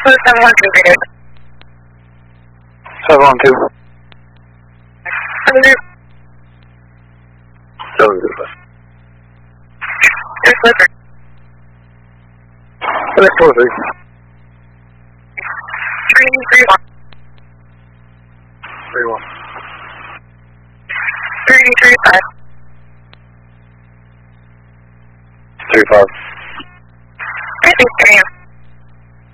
712 good. 712. 7 705. There's Blizzard. Next 43. 331. 31. 335. 35. I think 3 a.m.